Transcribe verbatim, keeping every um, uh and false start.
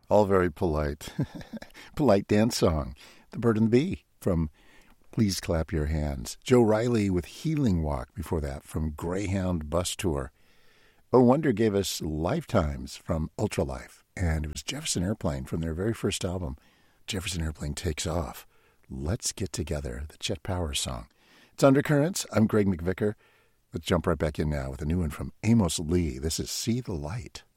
All very polite. Polite dance song. The Bird and the Bee from Please Clap Your Hands. Joe Riley with Healing Walk before that from Greyhound Bus Tour. Oh Wonder gave us Lifetimes from Ultralife. And it was Jefferson Airplane from their very first album, Jefferson Airplane Takes Off. Let's Get Together, the Chet Powers song. It's Undercurrents. I'm Greg McVicker. Let's jump right back in now with a new one from Amos Lee. This is See the Light.